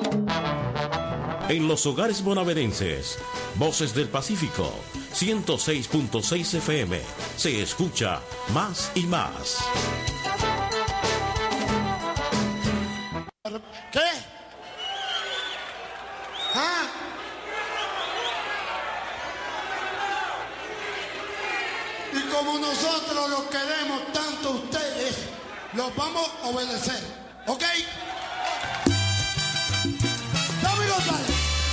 En los hogares bonaerenses, Voces del Pacífico, 106.6 FM, se escucha más y más. ¿Qué? ¿Ah? Y como nosotros los queremos tanto a ustedes, los vamos a obedecer, ¿ok?